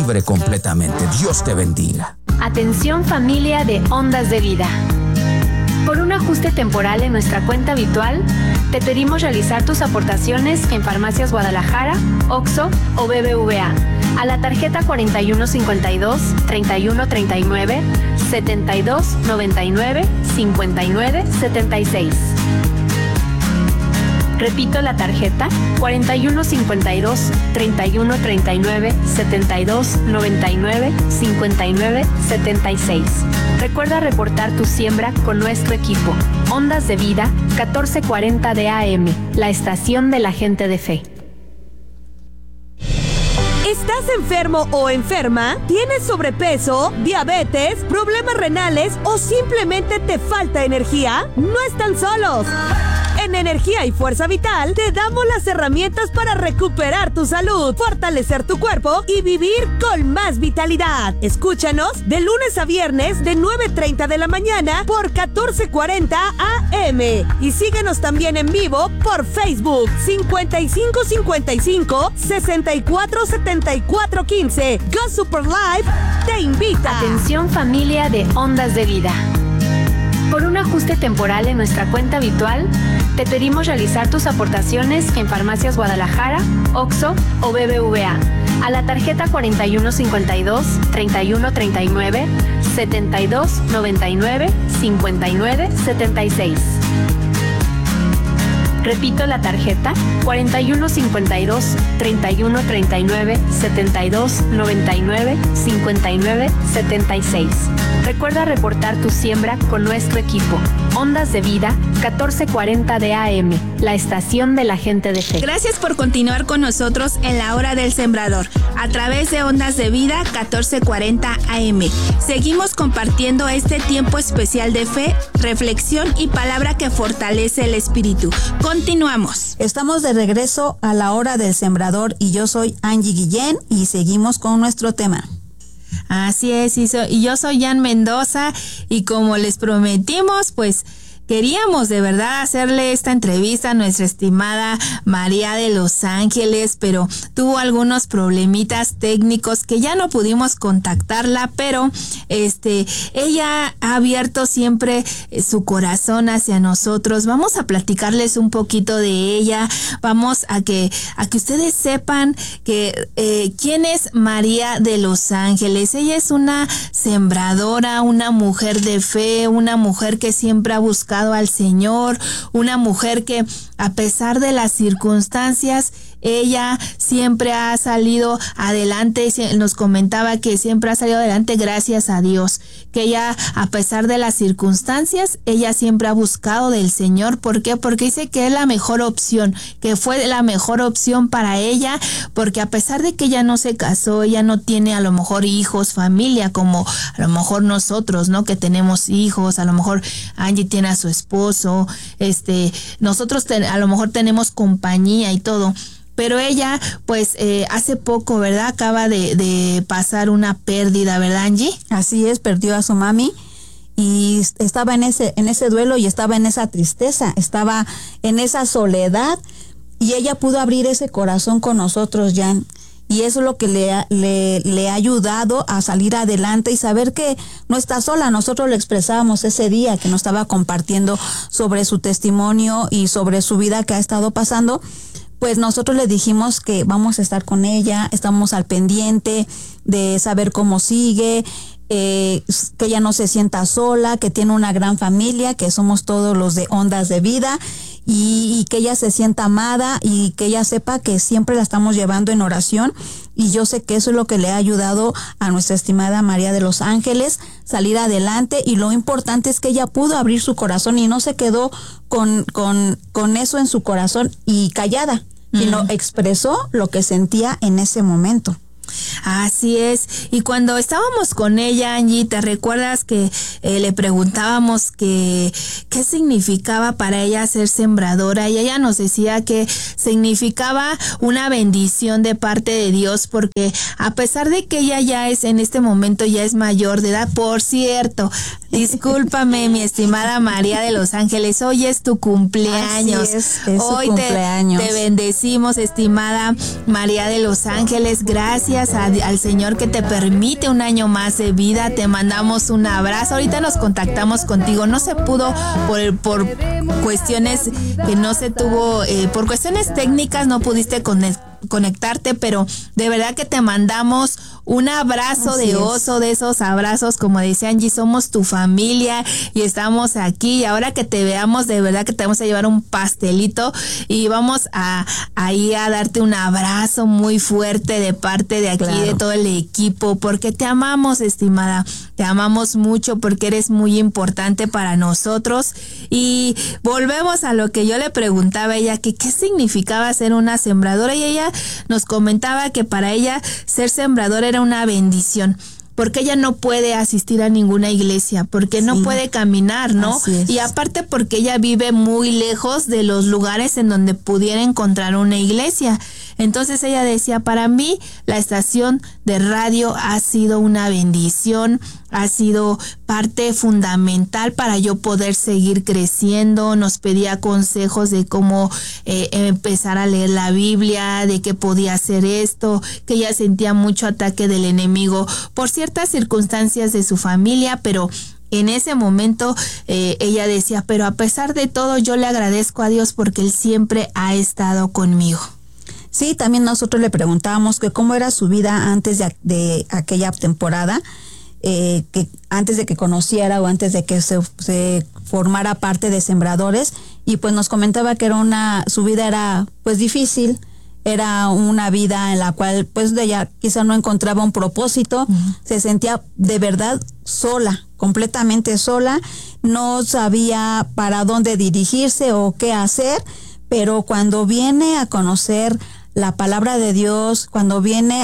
libre completamente. Dios te bendiga. Atención familia de Ondas de Vida. Por un ajuste temporal en nuestra cuenta habitual, te pedimos realizar tus aportaciones en Farmacias Guadalajara, OXXO o BBVA a la tarjeta 4152 3139 7299 5976. Repito la tarjeta 4152 3139 7299 5976. Recuerda reportar tu siembra con nuestro equipo. Ondas de Vida 1440 de AM, la estación de la gente de fe. ¿Estás enfermo o enferma? ¿Tienes sobrepeso, diabetes, problemas renales o simplemente te falta energía? No están solos. En Energía y Fuerza Vital te damos las herramientas para recuperar tu salud, fortalecer tu cuerpo y vivir con más vitalidad. Escúchanos de lunes a viernes de 9:30 de la mañana por 1440 AM. Y síguenos también en vivo por Facebook 5555 647415. Go Super Live te invita. Atención familia de Ondas de Vida. Por un ajuste temporal en nuestra cuenta habitual, te pedimos realizar tus aportaciones en Farmacias Guadalajara, OXXO o BBVA a la tarjeta 4152 3139 7299 5976. Repito la tarjeta 4152 3139 7299 5976. Recuerda reportar tu siembra con nuestro equipo. Ondas de Vida 1440 de AM, la estación de la gente de fe. Gracias por continuar con nosotros en la hora del sembrador a través de Ondas de Vida 1440 AM. Seguimos compartiendo este tiempo especial de fe, reflexión y palabra que fortalece el espíritu. Continuamos. Estamos de regreso a la hora del sembrador y yo soy Angie Guillén y seguimos con nuestro tema. Así es, y yo soy Jan Mendoza y como les prometimos, pues queríamos de verdad hacerle esta entrevista a nuestra estimada María de Los Ángeles, pero tuvo algunos problemitas técnicos que ya no pudimos contactarla, pero ella ha abierto siempre su corazón hacia nosotros. Vamos a platicarles un poquito de ella, vamos a que ustedes sepan que quién es María de Los Ángeles. Ella es una sembradora, una mujer de fe, una mujer que siempre ha buscado al Señor, una mujer que a pesar de las circunstancias, ella siempre ha salido adelante. Nos comentaba que siempre ha salido adelante gracias a Dios, que ella a pesar de las circunstancias, ella siempre ha buscado del Señor. ¿Por qué? Porque dice que es la mejor opción, que fue la mejor opción para ella, porque a pesar de que ella no se casó, ella no tiene a lo mejor hijos, familia, como a lo mejor nosotros, ¿no? Que tenemos hijos, a lo mejor Angie tiene a su esposo, nosotros a lo mejor tenemos compañía y todo. Pero ella, pues, hace poco, ¿verdad? Acaba de pasar una pérdida, ¿verdad, Angie? Así es, perdió a su mami y estaba en ese duelo y estaba en esa tristeza, estaba en esa soledad y ella pudo abrir ese corazón con nosotros, Jan. Y eso es lo que le ha ayudado a salir adelante y saber que no está sola. Nosotros le expresábamos ese día que nos estaba compartiendo sobre su testimonio y sobre su vida que ha estado pasando. Pues nosotros le dijimos que vamos a estar con ella, estamos al pendiente de saber cómo sigue, que ella no se sienta sola, que tiene una gran familia, que somos todos los de Ondas de Vida, y que ella se sienta amada y que ella sepa que siempre la estamos llevando en oración. Y yo sé que eso es lo que le ha ayudado a nuestra estimada María de Los Ángeles salir adelante, y lo importante es que ella pudo abrir su corazón y no se quedó con eso en su corazón y callada, sino expresó lo que sentía en ese momento. Así es. Y cuando estábamos con ella, Angie, ¿te recuerdas que le preguntábamos qué significaba para ella ser sembradora? Y ella nos decía que significaba una bendición de parte de Dios, porque a pesar de que ella ya es, en este momento ya es mayor de edad, por cierto, Discúlpame, mi estimada María de los Ángeles, hoy es tu cumpleaños. Es hoy su cumpleaños. Te bendecimos, estimada María de los Ángeles. Gracias al Señor que te permite un año más de vida. Te mandamos un abrazo. Ahorita nos contactamos contigo. No se pudo por cuestiones que no se tuvo, por cuestiones técnicas no pudiste conectarte, pero de verdad que te mandamos un abrazo de oso, de esos abrazos, como decía Angie, somos tu familia y estamos aquí, y ahora que te veamos, de verdad que te vamos a llevar un pastelito y vamos a ir a darte un abrazo muy fuerte de parte de aquí, claro, de todo el equipo, porque te amamos, estimada, te amamos mucho porque eres muy importante para nosotros. Y volvemos a lo que yo le preguntaba a ella, que qué significaba ser una sembradora, y ella nos comentaba que para ella ser sembradora era una bendición, porque ella no puede asistir a ninguna iglesia, porque no puede caminar, ¿no? Y aparte porque ella vive muy lejos de los lugares en donde pudiera encontrar una iglesia. Entonces ella decía, para mí la estación de radio ha sido una bendición, ha sido parte fundamental para yo poder seguir creciendo. Nos pedía consejos de cómo empezar a leer la Biblia, de qué podía hacer esto, que ella sentía mucho ataque del enemigo por ciertas circunstancias de su familia, pero en ese momento ella decía, pero a pesar de todo yo le agradezco a Dios porque Él siempre ha estado conmigo. Sí, también nosotros le preguntábamos que cómo era su vida antes de aquella temporada, que antes de que conociera o antes de que se formara parte de Sembradores, y pues nos comentaba que su vida era pues difícil, era una vida en la cual pues ella quizá no encontraba un propósito, se sentía de verdad sola, completamente sola, no sabía para dónde dirigirse o qué hacer, pero cuando viene a conocer la palabra de Dios, cuando viene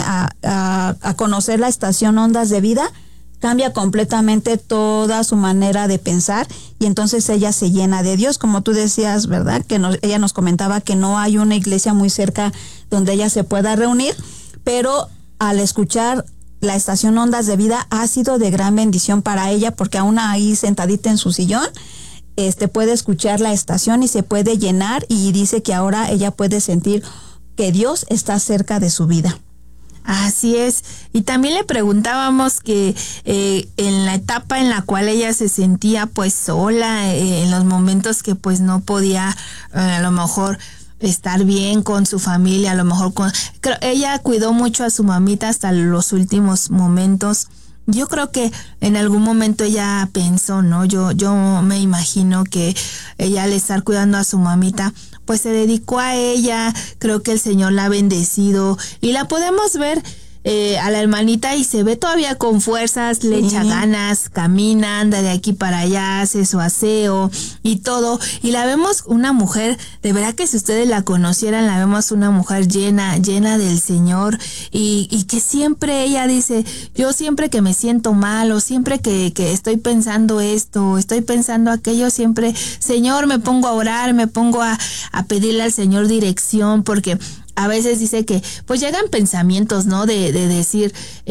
a conocer la estación Ondas de Vida, cambia completamente toda su manera de pensar, y entonces ella se llena de Dios, como tú decías, ¿verdad? Que ella nos comentaba que no hay una iglesia muy cerca donde ella se pueda reunir, pero al escuchar la estación Ondas de Vida ha sido de gran bendición para ella, porque aún ahí sentadita en su sillón, puede escuchar la estación y se puede llenar, y dice que ahora ella puede sentir que Dios está cerca de su vida. Así es. Y también le preguntábamos que en la etapa en la cual ella se sentía pues sola, en los momentos que pues no podía a lo mejor estar bien con su familia, a lo mejor ella cuidó mucho a su mamita hasta los últimos momentos. Yo creo que en algún momento ella pensó, ¿no? Yo me imagino que ella al estar cuidando a su mamita, pues se dedicó a ella. Creo que el Señor la ha bendecido y la podemos ver a la hermanita y se ve todavía con fuerzas, le echa ganas, camina, anda de aquí para allá, hace su aseo y todo, y la vemos una mujer, de verdad que si ustedes la conocieran, la vemos una mujer llena del Señor, y que siempre ella dice, yo siempre que me siento mal o siempre que estoy pensando esto o estoy pensando aquello, siempre, Señor, me pongo a orar, me pongo a pedirle al Señor dirección, porque a veces dice que pues llegan pensamientos, ¿no? De decir,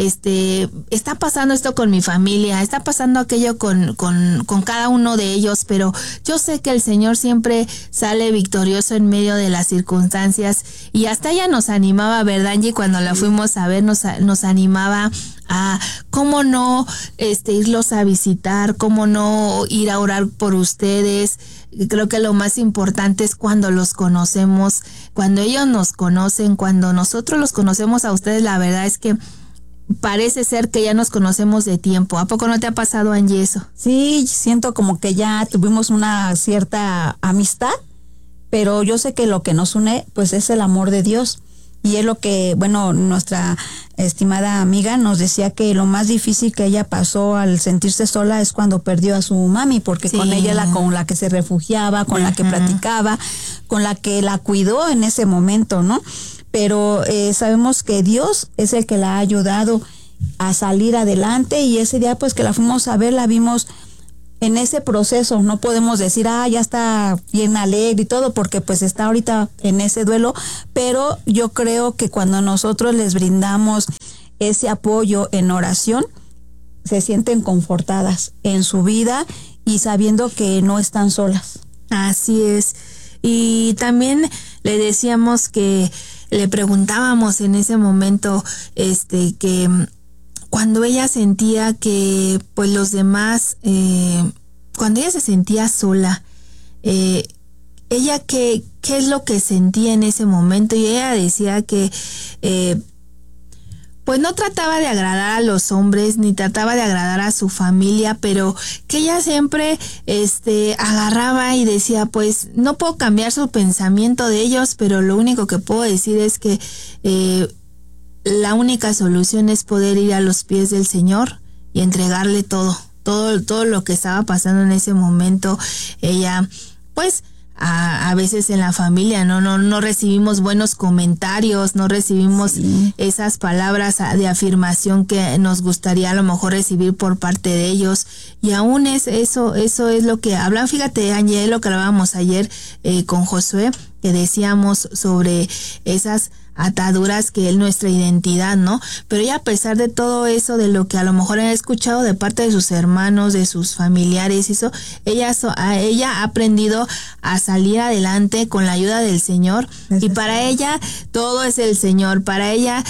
está pasando esto con mi familia, está pasando aquello con cada uno de ellos, pero yo sé que el Señor siempre sale victorioso en medio de las circunstancias, y hasta ella nos animaba, ¿verdad, Angie? Cuando la fuimos a ver, nos animaba a cómo no irlos a visitar, cómo no ir a orar por ustedes. Creo que lo más importante es cuando los conocemos, cuando ellos nos conocen, cuando nosotros los conocemos a ustedes. La verdad es que parece ser que ya nos conocemos de tiempo. ¿A poco no te ha pasado, Angie, eso? Sí, siento como que ya tuvimos una cierta amistad, pero yo sé que lo que nos une pues es el amor de Dios. Y es lo que, bueno, nuestra estimada amiga nos decía que lo más difícil que ella pasó al sentirse sola es cuando perdió a su mami, porque con ella era con la que se refugiaba, con la que platicaba, con la que la cuidó en ese momento, ¿no? Pero sabemos que Dios es el que la ha ayudado a salir adelante, y ese día pues que la fuimos a ver, la vimos en ese proceso. No podemos decir, ya está bien alegre y todo, porque pues está ahorita en ese duelo, pero yo creo que cuando nosotros les brindamos ese apoyo en oración, se sienten confortadas en su vida y sabiendo que no están solas. Así es. Y también le decíamos que le preguntábamos en ese momento, que cuando ella sentía que, pues los demás, cuando ella se sentía sola, ella qué es lo que sentía en ese momento, y ella decía que, pues no trataba de agradar a los hombres, ni trataba de agradar a su familia, pero que ella siempre, agarraba y decía, pues no puedo cambiar su pensamiento de ellos, pero lo único que puedo decir es que, la única solución es poder ir a los pies del Señor y entregarle todo lo que estaba pasando en ese momento. Ella, pues, a veces en la familia no recibimos buenos comentarios, no recibimos esas palabras de afirmación que nos gustaría a lo mejor recibir por parte de ellos, y aún eso es lo que hablan. Fíjate, Angie, lo que hablábamos ayer con Josué, que decíamos sobre esas ataduras que es nuestra identidad, ¿no? Pero ella, a pesar de todo eso, de lo que a lo mejor ha escuchado de parte de sus hermanos, de sus familiares, ella ha aprendido a salir adelante con la ayuda del Señor, y para ella todo es el Señor. Para ella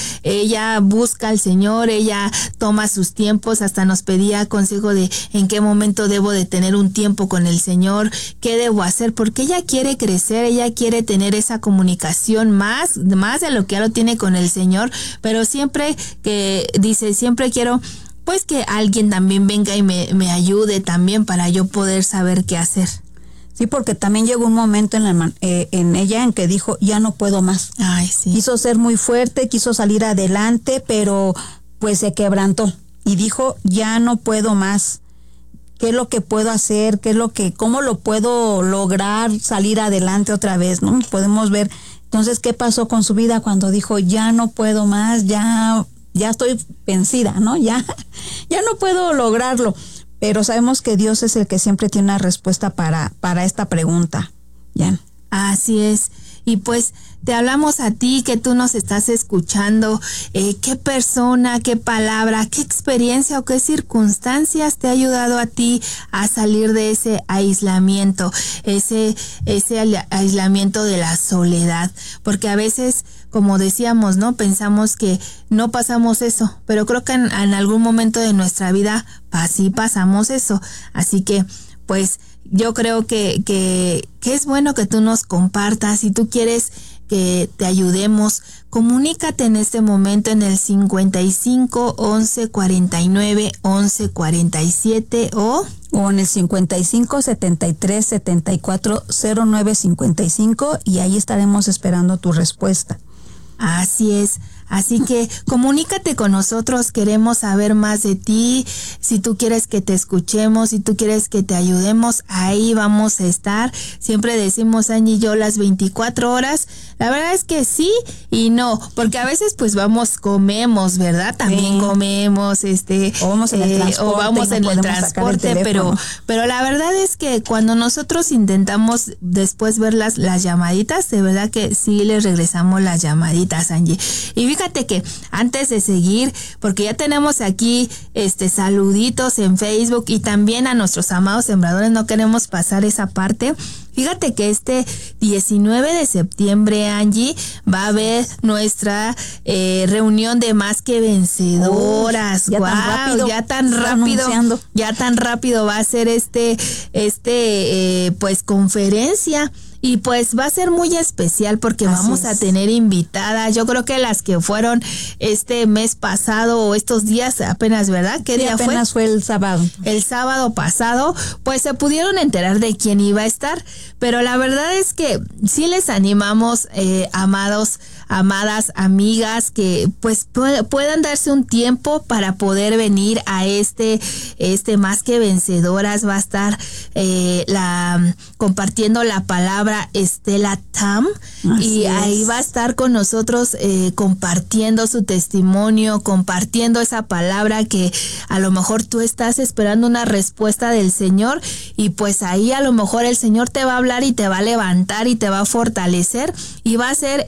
busca al Señor, ella toma sus tiempos, hasta nos pedía consejo de en qué momento debo de tener un tiempo con el Señor, qué debo hacer, porque ella quiere crecer, ella quiere tener esa comunicación más de lo que ya lo tiene con el Señor, pero siempre que dice, siempre quiero pues que alguien también venga y me ayude también para yo poder saber qué hacer. Sí, porque también llegó un momento en ella en que dijo, ya no puedo más. Ay, sí. Quiso ser muy fuerte, quiso salir adelante, pero pues se quebrantó y dijo, ya no puedo más. ¿Qué es lo que puedo hacer? ¿Cómo lo puedo lograr salir adelante otra vez? ¿No? Podemos ver. Entonces, ¿qué pasó con su vida cuando dijo, ya no puedo más, ya estoy vencida, ¿no? Ya no puedo lograrlo. Pero sabemos que Dios es el que siempre tiene una respuesta para esta pregunta, Jan. Así es. Y pues te hablamos a ti que tú nos estás escuchando, qué persona, qué palabra, qué experiencia o qué circunstancias te ha ayudado a ti a salir de ese aislamiento, ese aislamiento de la soledad, porque a veces, como decíamos, ¿no? Pensamos que no pasamos eso, pero creo que en algún momento de nuestra vida sí pasamos eso, así que pues yo creo que es bueno que tú nos compartas. Si tú quieres que te ayudemos, comunícate en este momento en el 55 11 49 11 47 o en el 55 73 74 09 55, y ahí estaremos esperando tu respuesta. Así es. Así que comunícate con nosotros, queremos saber más de ti. Si tú quieres que te escuchemos, si tú quieres que te ayudemos, ahí vamos a estar. Siempre decimos, Angie y yo, las 24 horas. La verdad es que sí y no, porque a veces pues comemos, ¿verdad? También comemos, o vamos en el transporte, pero la verdad es que cuando nosotros intentamos después ver las llamaditas, de verdad que sí les regresamos las llamaditas, Angie. Y fíjate que antes de seguir, porque ya tenemos aquí saluditos en Facebook y también a nuestros amados sembradores, no queremos pasar esa parte. Fíjate que 19 de septiembre, Angie, va a haber nuestra reunión de Más que Vencedoras. Ya tan rápido va a ser pues conferencia. Y pues va a ser muy especial porque vamos a tener invitadas. Yo creo que las que fueron este mes pasado o estos días apenas, ¿verdad? ¿Qué día fue? Apenas fue el sábado. El sábado pasado, pues se pudieron enterar de quién iba a estar. Pero la verdad es que sí les animamos, amadas, amigas, que pues puedan darse un tiempo para poder venir a este Más que Vencedoras. Va a estar compartiendo la palabra Estela Tam. Así ahí va a estar con nosotros compartiendo su testimonio, compartiendo esa palabra que a lo mejor tú estás esperando una respuesta del Señor, y pues ahí a lo mejor el Señor te va a hablar y te va a levantar y te va a fortalecer, y va a ser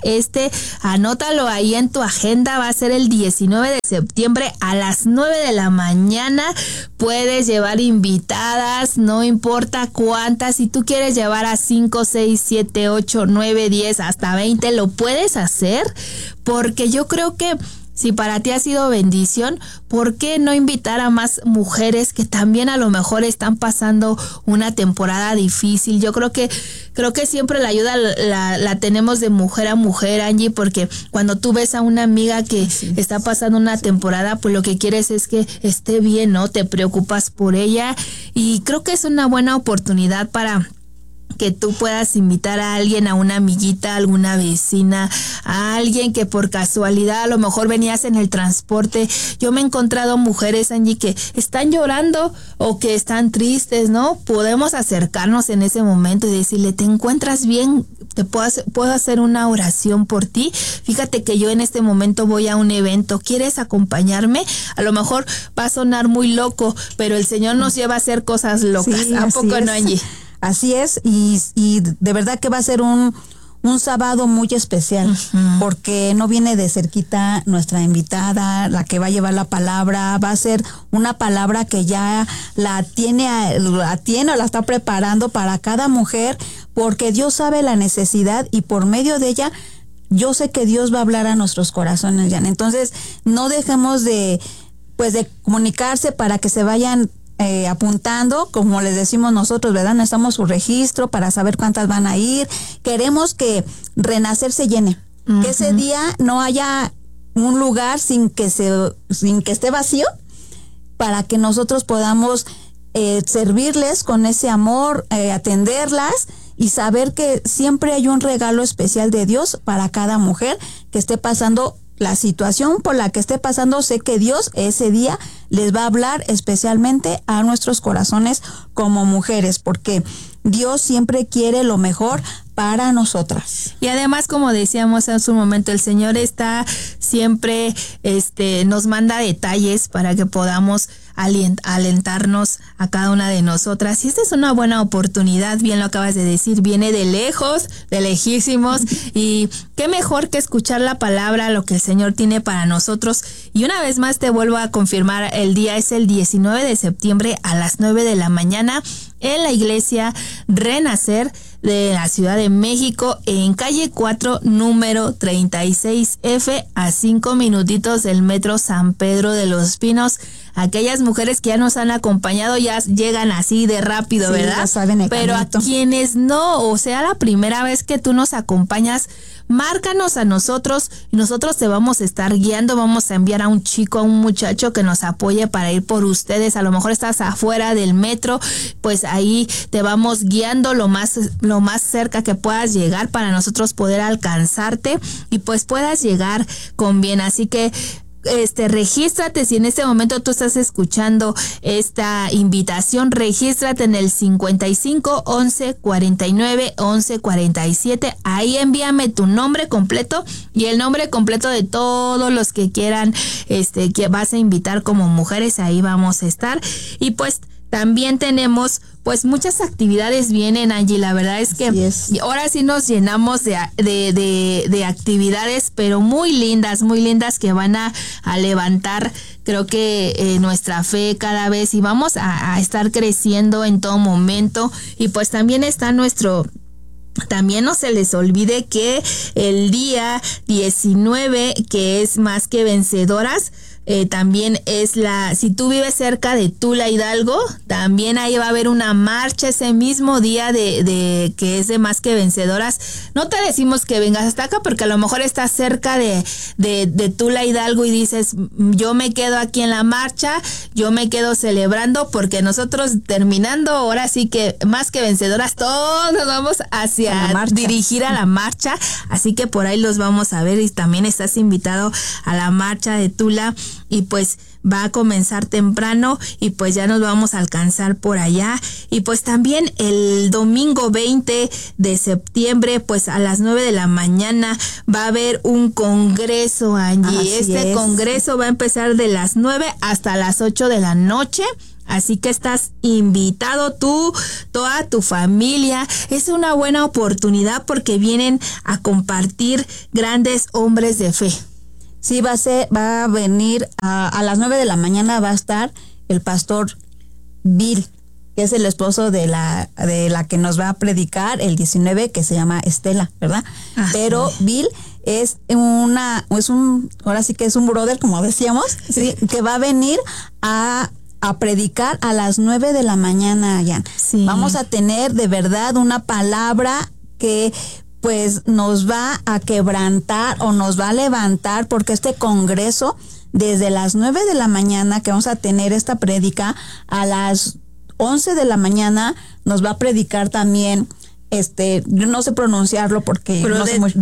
anótalo ahí en tu agenda, va a ser el 19 de septiembre a las 9 de la mañana. Puedes llevar invitadas, no importa cuántas, si tú quieres llevar a 5, 6, 7, 8, 9, 10, hasta 20, lo puedes hacer, porque yo creo que si para ti ha sido bendición, ¿por qué no invitar a más mujeres que también a lo mejor están pasando una temporada difícil? Yo creo que siempre la ayuda la tenemos de mujer a mujer, Angie, porque cuando tú ves a una amiga que está pasando una temporada, pues lo que quieres es que esté bien, ¿no? Te preocupas por ella, y creo que es una buena oportunidad para que tú puedas invitar a alguien, a una amiguita, a alguna vecina, a alguien que por casualidad a lo mejor venías en el transporte. Yo me he encontrado mujeres, Angie, que están llorando o que están tristes, ¿no? Podemos acercarnos en ese momento y decirle, ¿te encuentras bien? ¿Puedo hacer una oración por ti? Fíjate que yo en este momento voy a un evento, ¿quieres acompañarme? A lo mejor va a sonar muy loco, pero el Señor nos lleva a hacer cosas locas. Sí, ¿A poco no, Angie? Así es, y de verdad que va a ser un sábado muy especial, porque no viene de cerquita nuestra invitada, la que va a llevar la palabra. Va a ser una palabra que ya la tiene o la está preparando para cada mujer, porque Dios sabe la necesidad, y por medio de ella yo sé que Dios va a hablar a nuestros corazones, Jan. Entonces no dejemos de comunicarse para que se vayan apuntando, como les decimos nosotros, ¿verdad? Necesitamos su registro para saber cuántas van a ir. Queremos que Renacer se llene, que ese día no haya un lugar sin que esté vacío, para que nosotros podamos servirles con ese amor, atenderlas, y saber que siempre hay un regalo especial de Dios para cada mujer que esté pasando la situación por la que esté pasando. Sé que Dios ese día les va a hablar especialmente a nuestros corazones como mujeres, porque Dios siempre quiere lo mejor para nosotras. Y además, como decíamos hace un momento, el Señor está siempre, nos manda detalles para que podamos alentarnos a cada una de nosotras. Y esta es una buena oportunidad, bien lo acabas de decir, viene de lejos, de lejísimos, y qué mejor que escuchar la palabra, lo que el Señor tiene para nosotros. Y una vez más te vuelvo a confirmar, el día es el 19 de septiembre a las 9 de la mañana en la iglesia Renacer de la Ciudad de México, en calle 4, número 36F, a 5 minutitos del metro San Pedro de los Pinos. Aquellas mujeres que ya nos han acompañado ya llegan así de rápido, sí, ¿verdad? Ya saben el Pero camino. A quienes no, o sea, la primera vez que tú nos acompañas, márcanos a nosotros y nosotros te vamos a estar guiando. Vamos a enviar a un chico, a un muchacho que nos apoye para ir por ustedes. A lo mejor estás afuera del metro, pues ahí te vamos guiando lo más cerca que puedas llegar para nosotros poder alcanzarte y pues puedas llegar con bien. Así que regístrate. Si en este momento tú estás escuchando esta invitación, regístrate en el 55 11 49 11 47. Ahí envíame tu nombre completo y el nombre completo de todos los que quieran, que vas a invitar como mujeres. Ahí vamos a estar. Y pues también tenemos pues muchas actividades vienen, Angie. La verdad es que ahora sí nos llenamos de actividades, pero muy lindas que van a levantar, creo que nuestra fe cada vez, y vamos a estar creciendo en todo momento. Y pues también está también no se les olvide que el día 19, que es Más que Vencedoras, también es si tú vives cerca de Tula, Hidalgo, también ahí va a haber una marcha ese mismo día que es de Más que Vencedoras. No te decimos que vengas hasta acá porque a lo mejor estás cerca de Tula, Hidalgo, y dices, yo me quedo aquí en la marcha, yo me quedo celebrando, porque nosotros terminando ahora sí que Más que Vencedoras, todos nos vamos dirigir a la marcha, así que por ahí los vamos a ver. Y también estás invitado a la marcha de Tula. y pues va a comenzar temprano y pues ya nos vamos a alcanzar por allá. Y pues también el domingo 20 de septiembre, pues a las 9 de la mañana va a haber un congreso, Angie. Este congreso va a empezar de las 9 hasta las 8 de la noche. Así que estás invitado tú, toda tu familia. Es una buena oportunidad porque vienen a compartir grandes hombres de fe. Sí, va a venir a las 9 de la mañana, va a estar el pastor Bill, que es el esposo de la que nos va a predicar el 19, que se llama Estela, ¿verdad? Pero Bill ahora sí que es un brother, como decíamos, sí, que va a venir a predicar a las 9 de la mañana, Jan. Sí. Vamos a tener de verdad una palabra que pues nos va a quebrantar o nos va a levantar, porque este congreso, desde las 9 de la mañana que vamos a tener esta prédica, a las 11 de la mañana nos va a predicar también, yo no sé pronunciarlo porque pero no sé mucho.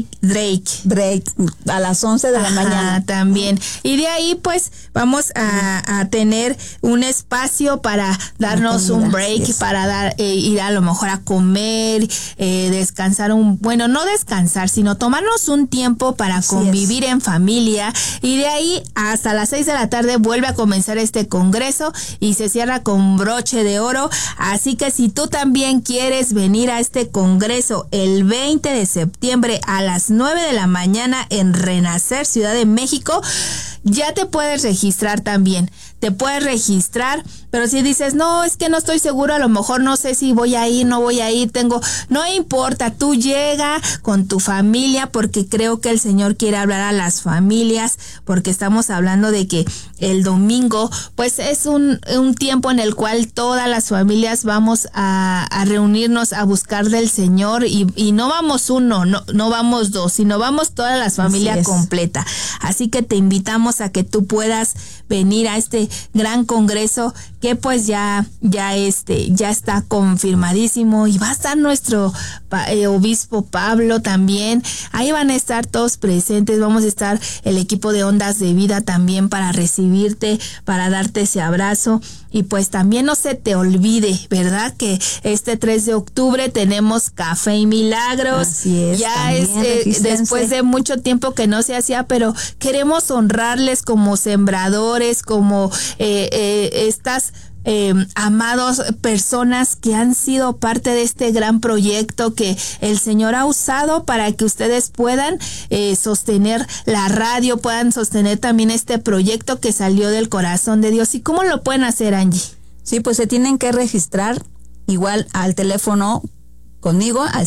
Drake, a las 11 de la mañana. También. Y de ahí pues vamos a tener un espacio para darnos un break, para ir a lo mejor a comer, descansar no descansar, sino tomarnos un tiempo para convivir en familia. Y de ahí hasta las 6 de la tarde vuelve a comenzar este congreso y se cierra con broche de oro. Así que si tú también quieres venir a este congreso el 20 de septiembre a las 9 de la mañana en Renacer, Ciudad de México, ya te puedes registrar también. Te puedes registrar, pero si dices, no, es que no estoy seguro, a lo mejor no sé si voy a ir, no voy a ir, no importa, tú llega con tu familia, porque creo que el Señor quiere hablar a las familias, porque estamos hablando de que el domingo, pues es un tiempo en el cual todas las familias vamos a reunirnos a buscar del Señor, y no vamos uno, no vamos dos, sino vamos toda la familia completa. Así que te invitamos a que tú puedas venir a este gran congreso que pues ya está confirmadísimo, y va a estar nuestro obispo Pablo también. Ahí van a estar todos presentes, vamos a estar el equipo de Ondas de Vida también para recibirte, para darte ese abrazo. Y pues también no se te olvide, ¿verdad? Que este 3 de octubre tenemos Café y Milagros. Así es. Ya es después de mucho tiempo que no se hacía, pero queremos honrarles como sembradores, como estas amados personas que han sido parte de este gran proyecto que el Señor ha usado para que ustedes puedan sostener la radio, puedan sostener también este proyecto que salió del corazón de Dios. ¿Y cómo lo pueden hacer, Angie? Sí, pues se tienen que registrar igual al teléfono conmigo, al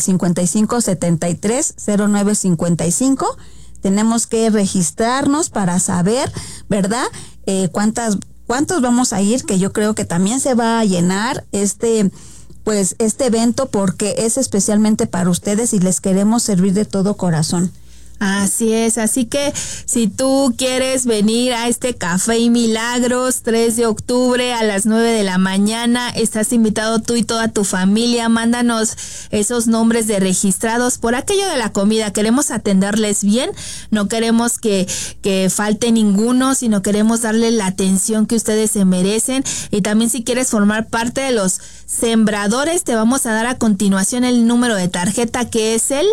5573-0955. Tenemos que registrarnos para saber, ¿verdad? ¿Cuántos vamos a ir? Que yo creo que también se va a llenar este evento, porque es especialmente para ustedes y les queremos servir de todo corazón. Así es, así que si tú quieres venir a este Café y Milagros 3 de octubre a las 9 de la mañana, estás invitado tú y toda tu familia. Mándanos esos nombres de registrados. Por aquello de la comida, queremos atenderles bien, no queremos que falte ninguno, sino queremos darle la atención que ustedes se merecen. Y también, si quieres formar parte de los sembradores, te vamos a dar a continuación el número de tarjeta, que es el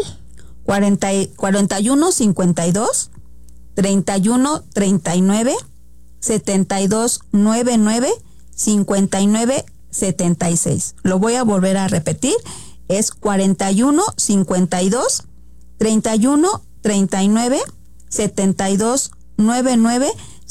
4152 3139 7299 5976. Lo voy a volver a repetir. Es 4152 3139 7299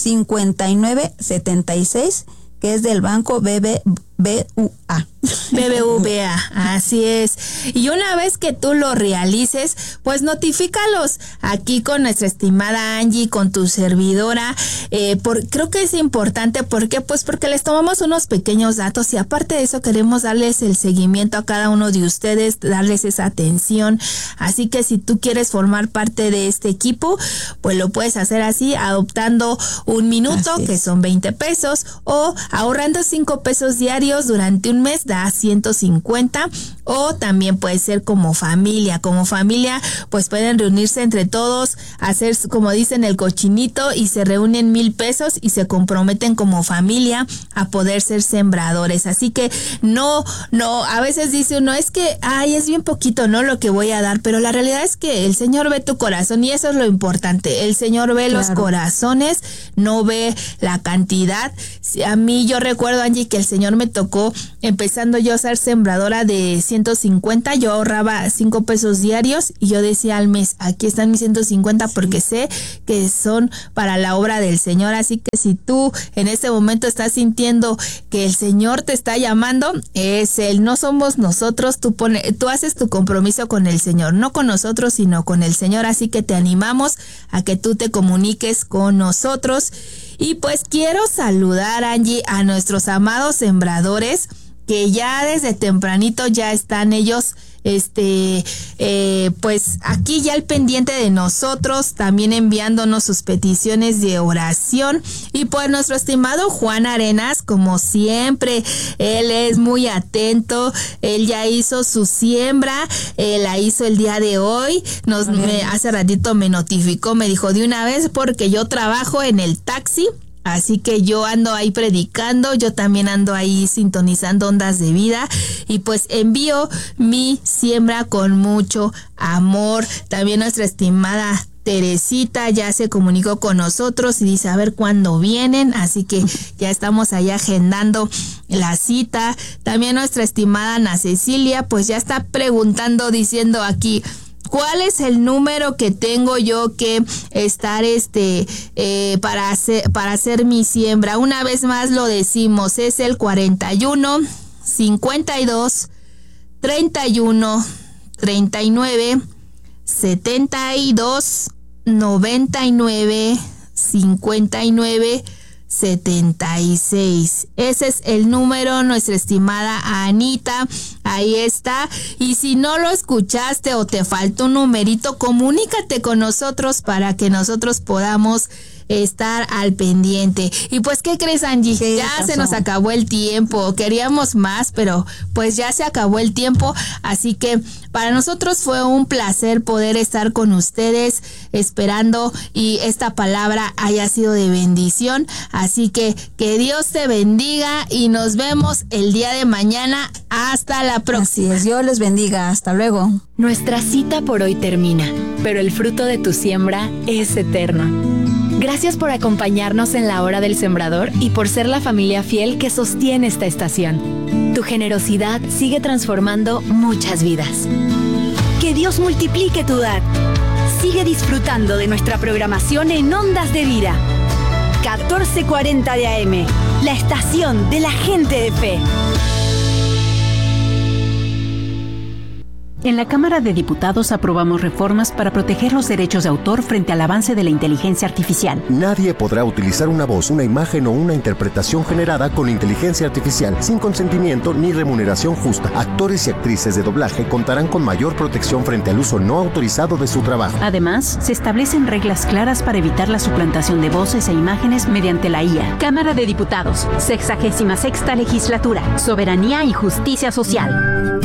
5976, que es del banco BBVA. BBVA, así es. Y una vez que tú lo realices, pues notifícalos aquí con nuestra estimada Angie, con tu servidora. Creo que es importante. ¿Por qué? Pues porque les tomamos unos pequeños datos, y aparte de eso queremos darles el seguimiento a cada uno de ustedes, darles esa atención. Así que si tú quieres formar parte de este equipo, pues lo puedes hacer así, adoptando un minuto, que son 20 pesos, o ahorrando 5 pesos diarios diarios durante un mes da 150, o también puede ser como familia. Como familia, pues pueden reunirse entre todos, hacer, como dicen, el cochinito, y se reúnen 1,000 pesos y se comprometen como familia a poder ser sembradores. Así que no, a veces dice uno, es que, es bien poquito, ¿no? Lo que voy a dar, pero la realidad es que el Señor ve tu corazón, y eso es lo importante. El Señor ve los corazones, no ve la cantidad. A mí, yo recuerdo, Angie, que el Señor me tocó, empezando yo a ser sembradora de 150, yo ahorraba 5 pesos diarios, y yo decía al mes, aquí están mis 150, porque sé que son para la obra del Señor. Así que si tú en este momento estás sintiendo que el Señor te está llamando, es Él, no somos nosotros. Tú haces tu compromiso con el Señor, no con nosotros, sino con el Señor. Así que te animamos a que tú te comuniques con nosotros. Y pues quiero saludar, Angie, a nuestros amados sembradores, que ya desde tempranito ya están ellos pues aquí ya al pendiente de nosotros, también enviándonos sus peticiones de oración. Y pues nuestro estimado Juan Arenas, como siempre, él es muy atento, él ya hizo su siembra, la hizo el día de hoy, hace ratito me notificó, me dijo de una vez, porque yo trabajo en el taxi. Así que yo ando ahí predicando, yo también ando ahí sintonizando Ondas de Vida, y pues envío mi siembra con mucho amor. También nuestra estimada Teresita ya se comunicó con nosotros y dice a ver cuándo vienen, así que ya estamos ahí agendando la cita. También nuestra estimada Ana Cecilia pues ya está preguntando, diciendo aquí, ¿cuál es el número que tengo yo que estar para hacer mi siembra? Una vez más lo decimos, es el 41 52 31 39 72 99 59 76. Ese es el número, nuestra estimada Anita, ahí está. Y si no lo escuchaste o te faltó un numerito, comunícate con nosotros para que nosotros podamos estar al pendiente. Y pues, ¿qué crees, Angie? ¿Qué ya pasó? se nos acabó el tiempo. Queríamos más, pero pues ya se acabó el tiempo. Así que para nosotros fue un placer poder estar con ustedes, esperando y esta palabra haya sido de bendición. Así que Dios te bendiga y nos vemos el día de mañana. Hasta la próxima. Así es, Dios les bendiga. Hasta luego. Nuestra cita por hoy termina, pero el fruto de tu siembra es eterno. Gracias por acompañarnos en la hora del sembrador y por ser la familia fiel que sostiene esta estación. Tu generosidad sigue transformando muchas vidas. Que Dios multiplique tu dar. Sigue disfrutando de nuestra programación en Ondas de Vida. 1440 de AM, la estación de la gente de fe. En la Cámara de Diputados aprobamos reformas para proteger los derechos de autor frente al avance de la inteligencia artificial. Nadie podrá utilizar una voz, una imagen o una interpretación generada con inteligencia artificial sin consentimiento ni remuneración justa. Actores y actrices de doblaje contarán con mayor protección frente al uso no autorizado de su trabajo. Además, se establecen reglas claras para evitar la suplantación de voces e imágenes mediante la IA. Cámara de Diputados, 66ª Legislatura, Soberanía y Justicia Social.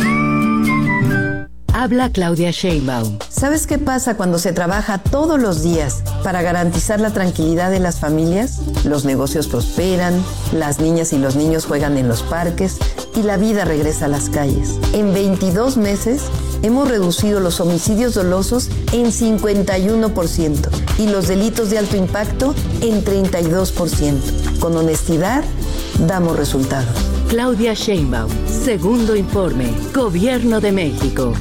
Habla Claudia Sheinbaum. ¿Sabes qué pasa cuando se trabaja todos los días para garantizar la tranquilidad de las familias? Los negocios prosperan, las niñas y los niños juegan en los parques y la vida regresa a las calles. En 22 meses hemos reducido los homicidios dolosos en 51% y los delitos de alto impacto en 32%. Con honestidad, damos resultados. Claudia Sheinbaum, segundo informe, Gobierno de México.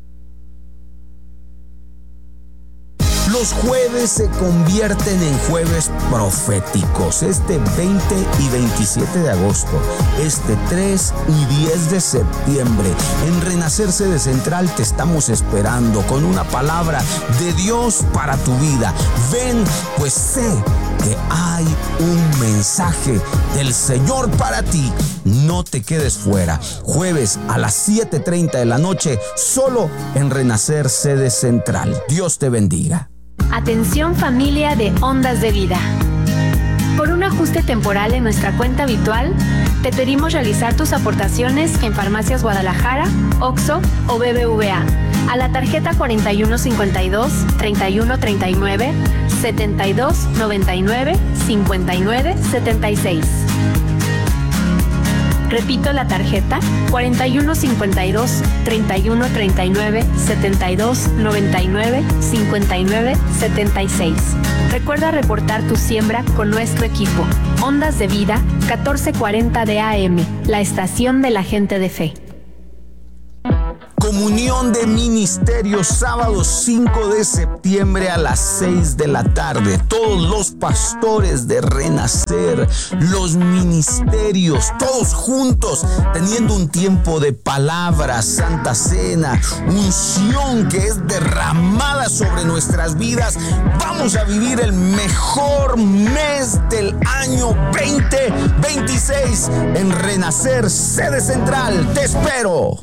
Los jueves se convierten en jueves proféticos. Este 20 y 27 de agosto, este 3 y 10 de septiembre, en Renacer Sede Central te estamos esperando con una palabra de Dios para tu vida. Ven, pues sé que hay un mensaje del Señor para ti. No te quedes fuera. Jueves a las 7:30 de la noche, solo en Renacer Sede Central. Dios te bendiga. Atención familia de Ondas de Vida. Por una ajuste temporal en nuestra cuenta habitual, te pedimos realizar tus aportaciones en Farmacias Guadalajara, OXXO o BBVA a la tarjeta 4152 3139 7299 5976. Repito la tarjeta 4152 3139 7299 5976. Recuerda reportar tu siembra con nuestro equipo. Ondas de Vida 1440 de AM, la estación de la gente de fe. Comunión de Ministerios, sábado 5 de septiembre a las 6 de la tarde. Todos los pastores de Renacer, los ministerios, todos juntos, teniendo un tiempo de palabra, Santa Cena, unción que es derramada sobre nuestras vidas. Vamos a vivir el mejor mes del año 2026 en Renacer, sede central. Te espero.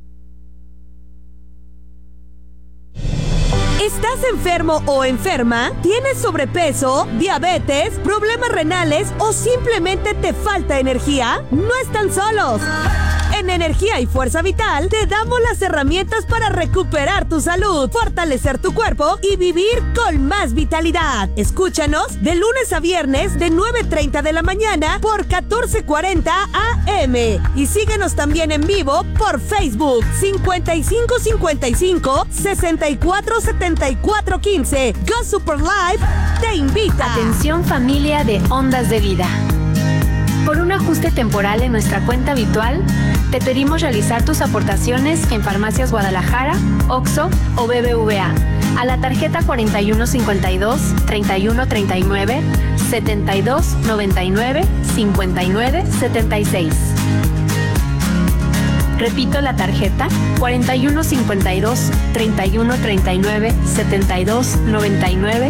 ¿Estás enfermo o enferma? ¿Tienes sobrepeso, diabetes, problemas renales o simplemente te falta energía? No están solos. En Energía y Fuerza Vital te damos las herramientas para recuperar tu salud, fortalecer tu cuerpo y vivir con más vitalidad. Escúchanos de lunes a viernes de 9:30 de la mañana por 1440 AM. Y síguenos también en vivo por Facebook 5555 647415. Go Super Live te invita. Atención familia de Ondas de Vida. Por un ajuste temporal en nuestra cuenta habitual, te pedimos realizar tus aportaciones en Farmacias Guadalajara, OXXO o BBVA a la tarjeta 4152 3139 7299 5976. Repito la tarjeta 4152 3139 7299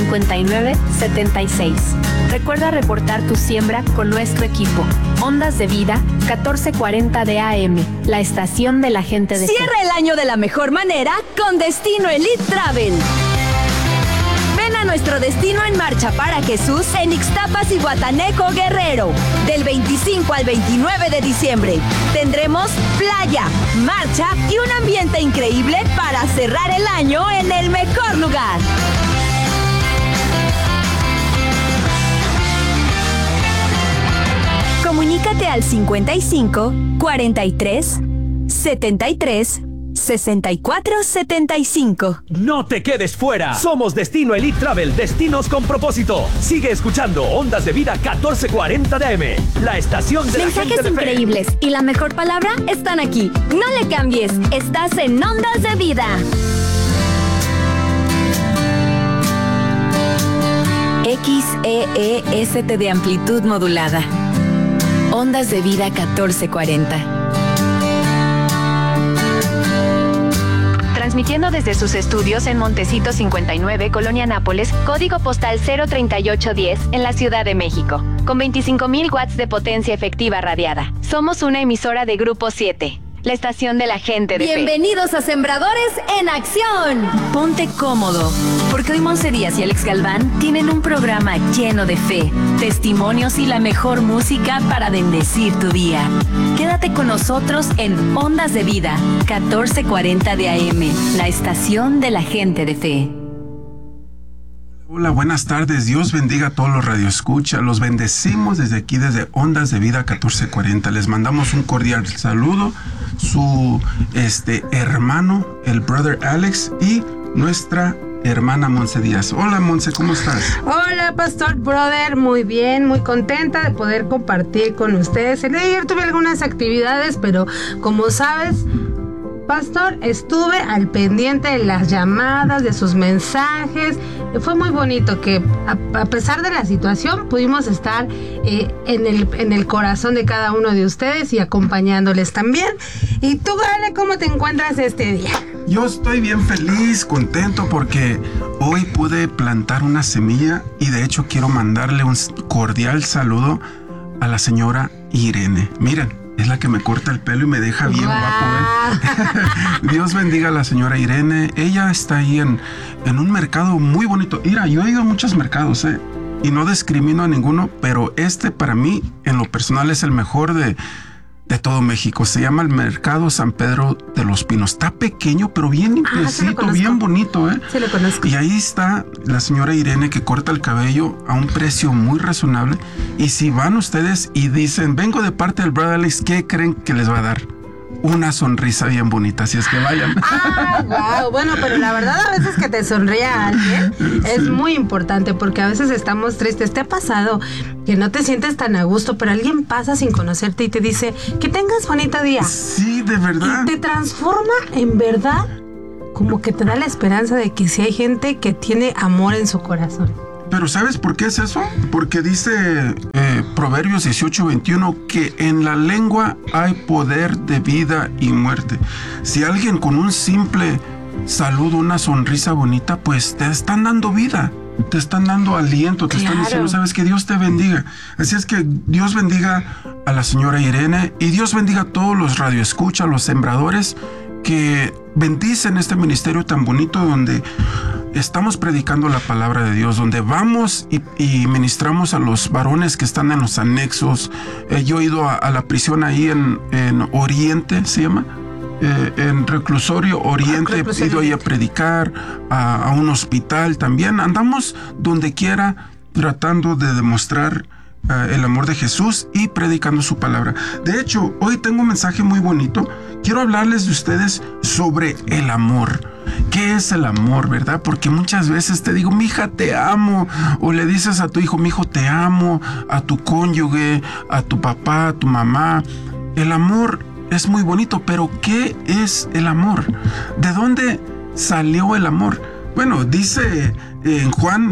5976. Recuerda reportar tu siembra con nuestro equipo. Ondas de Vida 1440 de AM, la estación de la gente de fe. Cierra el año de la mejor manera con Destino Elite Travel. Ven a nuestro destino en marcha para Jesús en Ixtapas y Guatanejo, Guerrero. Del 25 al 29 de diciembre tendremos playa, marcha y un ambiente increíble para cerrar el año en el mejor lugar. Comunícate al 55 43 73 6475. No te quedes fuera. Somos Destino Elite Travel, destinos con propósito. Sigue escuchando Ondas de Vida 1440 de AM, la estación de la gente de fe. Mensajes increíbles y la mejor palabra están aquí. No le cambies. Estás en Ondas de Vida. XEEST de amplitud modulada. Ondas de Vida 1440. Transmitiendo desde sus estudios en Montecito 59, Colonia Nápoles, código postal 03810, en la Ciudad de México, con 25,000 watts de potencia efectiva radiada. Somos una emisora de Grupo 7, la estación de la gente de fe. Bienvenidos a Sembradores en Acción. Ponte cómodo, porque hoy Monse Díaz y Alex Galván tienen un programa lleno de fe, testimonios y la mejor música para bendecir tu día. Quédate con nosotros en Ondas de Vida, 1440 de AM, la estación de la gente de fe. Hola, buenas tardes. Dios bendiga a todos los radioescuchas. Los bendecimos desde aquí, desde Ondas de Vida 1440. Les mandamos un cordial saludo. Su hermano, el brother Alex, y nuestra hermana Monse Díaz. Hola, Monse, ¿cómo estás? Hola, Pastor Brother, muy bien, muy contenta de poder compartir con ustedes. El día de ayer tuve algunas actividades, pero como sabes, Pastor, estuve al pendiente de las llamadas, de sus mensajes. Fue muy bonito que a pesar de la situación pudimos estar en el corazón de cada uno de ustedes y acompañándoles también. ¿Y tú, Gale, cómo te encuentras este día? Yo estoy bien feliz, contento, porque hoy pude plantar una semilla y de hecho quiero mandarle un cordial saludo a la señora Irene. Miren, es la que me corta el pelo y me deja bien guapo, ¿eh? Dios bendiga a la señora Irene. Ella está ahí en un mercado muy bonito. Mira, yo he ido a muchos mercados, y no discrimino a ninguno, pero para mí, en lo personal, es el mejor de todo México. Se llama el Mercado San Pedro de los Pinos. Está pequeño, pero bien limpiecito, bien bonito, ¿eh? Sí, lo conozco. Y ahí está la señora Irene, que corta el cabello a un precio muy razonable. Y si van ustedes y dicen, vengo de parte del Brother Alex, ¿qué creen que les va a dar? Una sonrisa bien bonita, así es que vayan. Wow. Bueno, pero la verdad, a veces que te sonría alguien es muy importante, porque a veces estamos tristes. ¿Te ha pasado que no te sientes tan a gusto, pero alguien pasa sin conocerte y te dice que tengas bonito día? Sí, de verdad. Y te transforma en verdad, como que te da la esperanza de que sí hay gente que tiene amor en su corazón. Pero ¿sabes por qué es eso? Porque dice Proverbios 18:21 que en la lengua hay poder de vida y muerte. Si alguien con un simple saludo, una sonrisa bonita, pues te están dando vida, te están dando aliento, te están diciendo, sabes, que Dios te bendiga. Así es que Dios bendiga a la señora Irene y Dios bendiga a todos los radioescuchas, los sembradores que bendicen este ministerio tan bonito donde estamos predicando la palabra de Dios, donde vamos y ministramos a los varones que están en los anexos. Yo he ido a la prisión ahí en Oriente, se llama, en Reclusorio Oriente, he ido ahí a predicar, a un hospital también. Andamos donde quiera tratando de demostrar el amor de Jesús y predicando su palabra. De hecho, hoy tengo un mensaje muy bonito. Quiero hablarles de ustedes sobre el amor. ¿Qué es el amor, verdad? Porque muchas veces te digo, mija, te amo. O le dices a tu hijo, mijo, te amo. A tu cónyuge, a tu papá, a tu mamá. El amor es muy bonito, pero ¿qué es el amor? ¿De dónde salió el amor? Bueno, dice en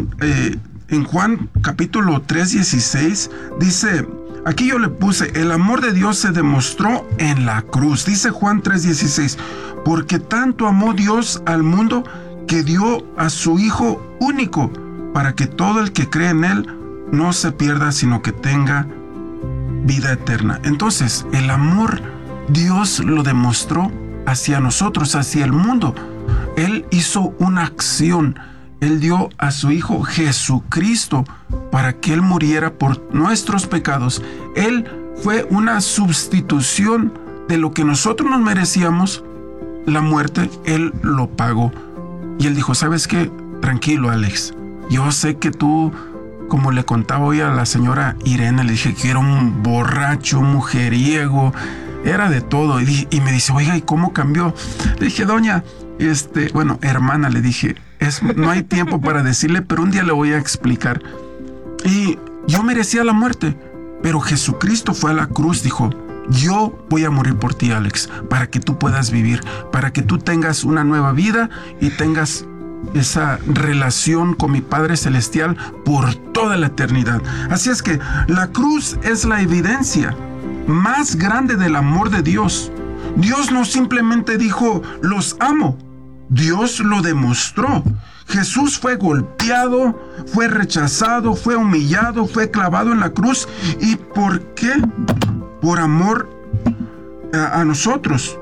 Juan capítulo 3:16, dice, aquí yo le puse, el amor de Dios se demostró en la cruz. Dice Juan 3:16, porque tanto amó Dios al mundo que dio a su Hijo único, para que todo el que cree en Él no se pierda, sino que tenga vida eterna. Entonces, el amor Dios lo demostró hacia nosotros, hacia el mundo. Él hizo una acción. Él dio a su Hijo Jesucristo para que Él muriera por nuestros pecados. Él fue una sustitución de lo que nosotros nos merecíamos, la muerte. Él lo pagó. Y Él dijo, ¿sabes qué? Tranquilo, Alex. Yo sé que tú, como le contaba hoy a la señora Irene, le dije que era un borracho, un mujeriego, era de todo. Y me dice, oiga, ¿y cómo cambió? Le dije, doña, hermana, le dije, no hay tiempo para decirle, pero un día le voy a explicar. Y yo merecía la muerte, pero Jesucristo fue a la cruz, dijo, yo voy a morir por ti, Alex, para que tú puedas vivir, para que tú tengas una nueva vida y tengas esa relación con mi Padre Celestial por toda la eternidad. Así es que la cruz es la evidencia más grande del amor de Dios. Dios no simplemente dijo, los amo. Dios lo demostró. Jesús fue golpeado, fue rechazado, fue humillado, fue clavado en la cruz. ¿Y por qué? Por amor a nosotros.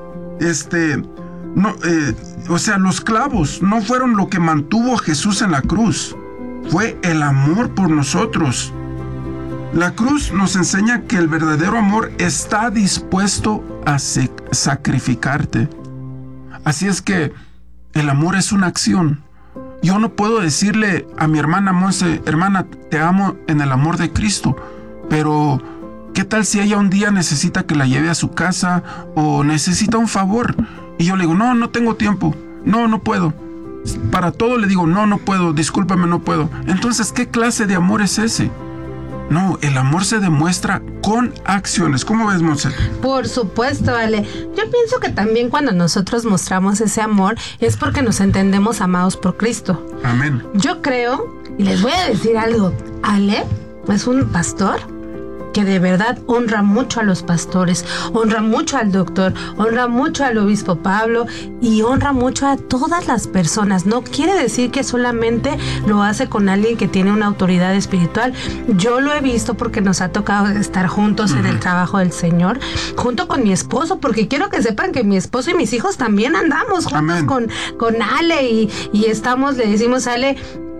Los clavos no fueron lo que mantuvo a Jesús en la cruz. Fue el amor por nosotros. La cruz nos enseña que el verdadero amor está dispuesto a sacrificarte. Así es que el amor es una acción. Yo no puedo decirle a mi hermana Monse, hermana, te amo en el amor de Cristo, pero ¿qué tal si ella un día necesita que la lleve a su casa o necesita un favor? Y yo le digo, no tengo tiempo, no puedo. Para todo le digo, no puedo, discúlpame, no puedo. Entonces, ¿qué clase de amor es ese? No, el amor se demuestra con acciones. ¿Cómo ves, Monse? Por supuesto, Ale. Yo pienso que también cuando nosotros mostramos ese amor es porque nos entendemos amados por Cristo. Amén. Yo creo, y les voy a decir algo, Ale es un pastor que de verdad honra mucho a los pastores, honra mucho al doctor, honra mucho al obispo Pablo y honra mucho a todas las personas. No quiere decir que solamente lo hace con alguien que tiene una autoridad espiritual. Yo lo he visto porque nos ha tocado estar juntos en el trabajo del Señor, junto con mi esposo, porque quiero que sepan que mi esposo y mis hijos también andamos juntos con Ale y estamos, le decimos a Ale,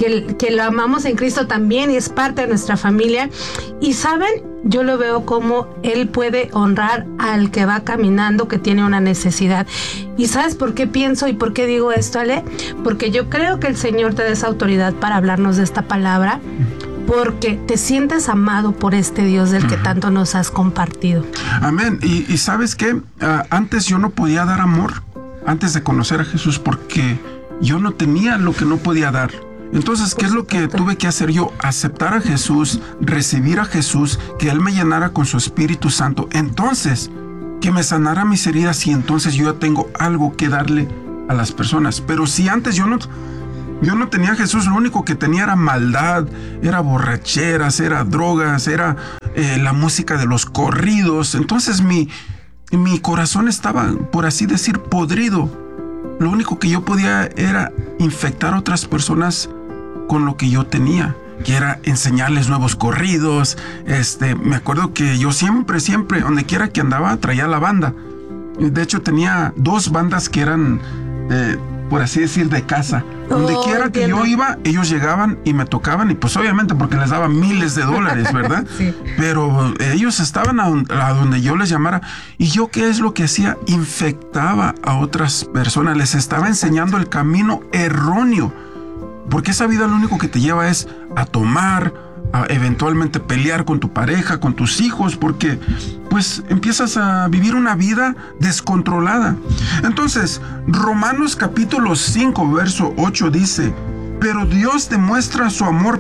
que lo amamos en Cristo también y es parte de nuestra familia. Y saben, yo lo veo como Él puede honrar al que va caminando, que tiene una necesidad. ¿Y sabes por qué pienso y por qué digo esto, Ale? Porque yo creo que el Señor te da esa autoridad para hablarnos de esta palabra, porque te sientes amado por este Dios del que tanto nos has compartido. Amén. Y ¿sabes qué? Antes yo no podía dar amor, antes de conocer a Jesús, porque yo no tenía lo que no podía dar. Entonces, ¿qué es lo que tuve que hacer yo? Aceptar a Jesús, recibir a Jesús, que Él me llenara con su Espíritu Santo. Entonces, que me sanara mis heridas y entonces yo ya tengo algo que darle a las personas. Pero si antes yo no tenía a Jesús, lo único que tenía era maldad, era borracheras, era drogas, era la música de los corridos. Entonces mi corazón estaba, por así decir, podrido. Lo único que yo podía era infectar a otras personas con lo que yo tenía, que era enseñarles nuevos corridos. Me acuerdo que yo siempre, donde quiera que andaba, traía la banda. De hecho, tenía 2 bandas que eran, por así decir, de casa. Donde quiera que yo iba, ellos llegaban y me tocaban, y pues obviamente porque les daba miles de dólares, ¿verdad? Sí. Pero ellos estaban a donde yo les llamara. ¿Y yo qué es lo que hacía? Infectaba a otras personas, les estaba enseñando el camino erróneo. Porque esa vida lo único que te lleva es a tomar, a eventualmente pelear con tu pareja, con tus hijos, porque pues empiezas a vivir una vida descontrolada. Entonces, Romanos capítulo 5, verso 8 dice: pero Dios demuestra su amor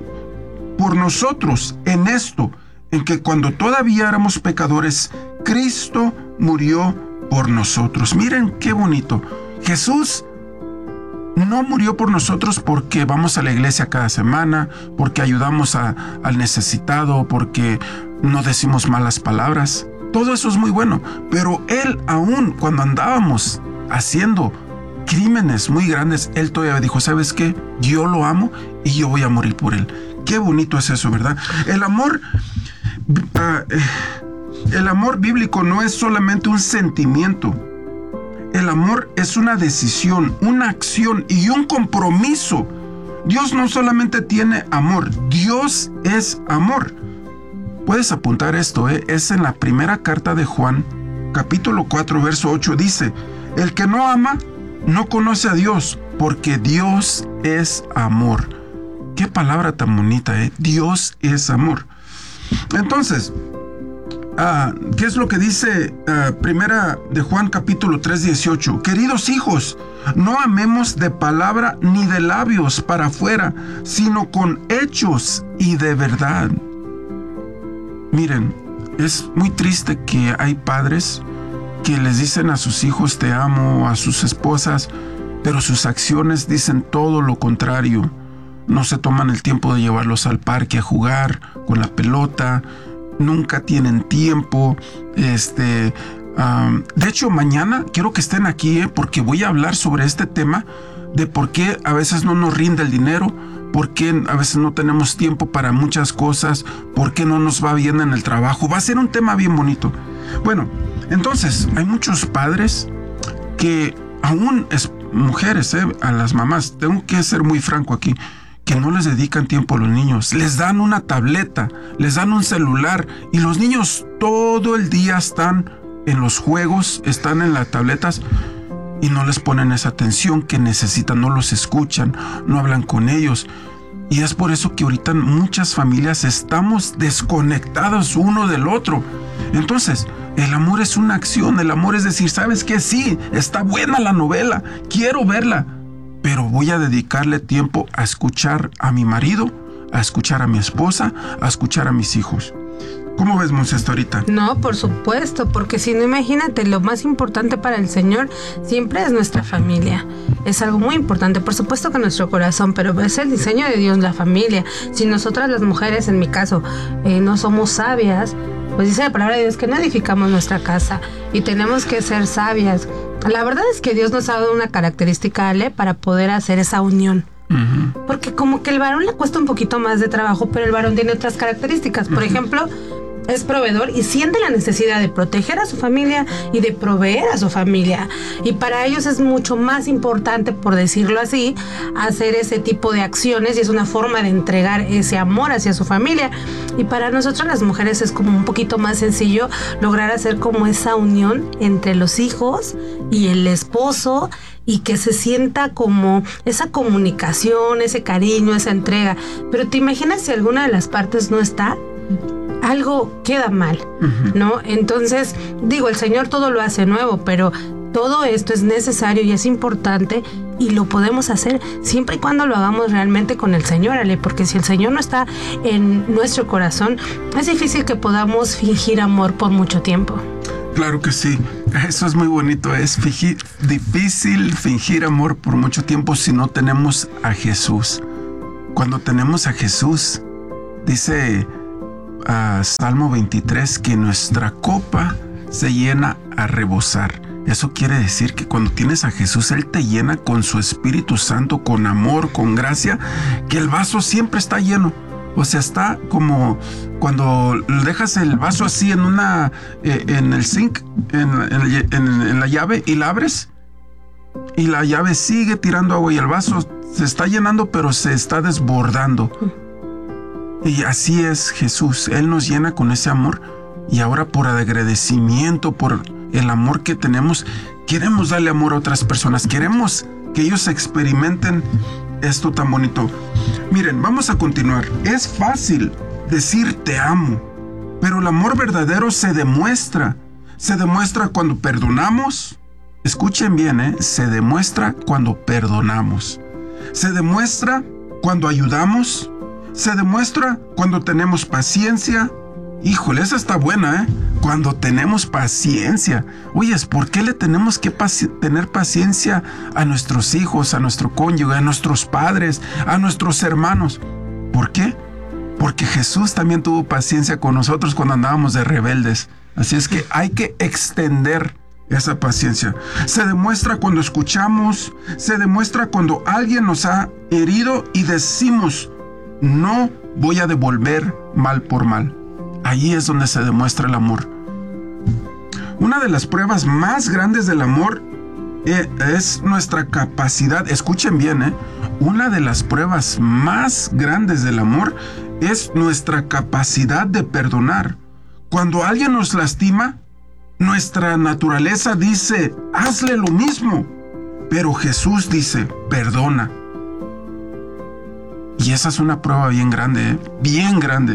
por nosotros en esto, en que cuando todavía éramos pecadores, Cristo murió por nosotros. Miren qué bonito. Jesús no murió por nosotros porque vamos a la iglesia cada semana, porque ayudamos al necesitado, porque no decimos malas palabras. Todo eso es muy bueno, pero Él, aún cuando andábamos haciendo crímenes muy grandes, Él todavía dijo: ¿sabes qué? Yo lo amo y yo voy a morir por Él. Qué bonito es eso, ¿verdad? El amor bíblico no es solamente un sentimiento. El amor es una decisión, una acción y un compromiso. Dios no solamente tiene amor, Dios es amor. Puedes apuntar esto, es en la primera carta de Juan, capítulo 4, verso 8, dice: el que no ama, no conoce a Dios, porque Dios es amor. Qué palabra tan bonita, Dios es amor. Entonces, ¿qué es lo que dice primera de Juan capítulo 3, 18? Queridos hijos, no amemos de palabra ni de labios para afuera, sino con hechos y de verdad. Miren, es muy triste que hay padres que les dicen a sus hijos te amo, a sus esposas, pero sus acciones dicen todo lo contrario. No se toman el tiempo de llevarlos al parque a jugar con la pelota. Nunca tienen tiempo. De hecho, mañana quiero que estén aquí, porque voy a hablar sobre este tema de por qué a veces no nos rinde el dinero, por qué a veces no tenemos tiempo para muchas cosas, por qué no nos va bien en el trabajo. Va a ser un tema bien bonito. Bueno, entonces hay muchos padres que aún mujeres, a las mamás, tengo que ser muy franco aquí, que no les dedican tiempo a los niños. Les dan una tableta, les dan un celular y los niños todo el día están en los juegos, están en las tabletas y no les ponen esa atención que necesitan, no los escuchan, no hablan con ellos. Y es por eso que ahorita muchas familias estamos desconectados uno del otro. Entonces, el amor es una acción, el amor es decir, ¿sabes qué? Sí, está buena la novela, quiero verla, pero voy a dedicarle tiempo a escuchar a mi marido, a escuchar a mi esposa, a escuchar a mis hijos. ¿Cómo ves, Monse, ahorita? No, por supuesto, porque si no, imagínate, lo más importante para el Señor siempre es nuestra familia. Es algo muy importante, por supuesto que nuestro corazón, pero es el diseño de Dios, la familia. Si nosotras las mujeres, en mi caso, no somos sabias, pues dice la palabra de Dios que no edificamos nuestra casa y tenemos que ser sabias. La verdad es que Dios nos ha dado una característica, Ale, para poder hacer esa unión. Porque como que el varón le cuesta un poquito más de trabajo, pero el varón tiene otras características. Por ejemplo, es proveedor y siente la necesidad de proteger a su familia y de proveer a su familia. Y para ellos es mucho más importante, por decirlo así, hacer ese tipo de acciones, y es una forma de entregar ese amor hacia su familia. Y para nosotros las mujeres es como un poquito más sencillo lograr hacer como esa unión entre los hijos y el esposo, y que se sienta como esa comunicación, ese cariño, esa entrega. Pero te imaginas si alguna de las partes no está, algo queda mal, ¿no? Entonces, digo, el Señor todo lo hace nuevo, pero todo esto es necesario y es importante, y lo podemos hacer siempre y cuando lo hagamos realmente con el Señor, Ale, porque si el Señor no está en nuestro corazón, es difícil que podamos fingir amor por mucho tiempo. Claro que sí, eso es muy bonito, es difícil fingir amor por mucho tiempo si no tenemos a Jesús. Cuando tenemos a Jesús, dice Salmo 23, que nuestra copa se llena a rebosar. Eso quiere decir que cuando tienes a Jesús, Él te llena con su Espíritu Santo, con amor, con gracia, que el vaso siempre está lleno. O sea, está como cuando dejas el vaso así en el zinc, en la llave, y la abres, y la llave sigue tirando agua y el vaso se está llenando, pero se está desbordando. Y así es Jesús. Él nos llena con ese amor, y ahora por agradecimiento, por el amor que tenemos, queremos darle amor a otras personas. Queremos que ellos experimenten esto tan bonito. Miren, vamos a continuar. Es fácil decir te amo, pero el amor verdadero se demuestra. Se demuestra cuando perdonamos. Escuchen bien, se demuestra cuando perdonamos. Se demuestra cuando ayudamos. Se demuestra cuando tenemos paciencia. Híjole, esa está buena, cuando tenemos paciencia. Oyes, ¿por qué le tenemos que tener paciencia a nuestros hijos, a nuestro cónyuge, a nuestros padres, a nuestros hermanos? ¿Por qué? Porque Jesús también tuvo paciencia con nosotros cuando andábamos de rebeldes. Así es que hay que extender esa paciencia. Se demuestra cuando escuchamos, se demuestra cuando alguien nos ha herido y decimos, no voy a devolver mal por mal. Ahí es donde se demuestra el amor. Una de las pruebas más grandes del amor es nuestra capacidad. Escuchen bien, una de las pruebas más grandes del amor es nuestra capacidad de perdonar. Cuando alguien nos lastima, nuestra naturaleza dice, hazle lo mismo. Pero Jesús dice, perdona. Y esa es una prueba bien grande, bien grande.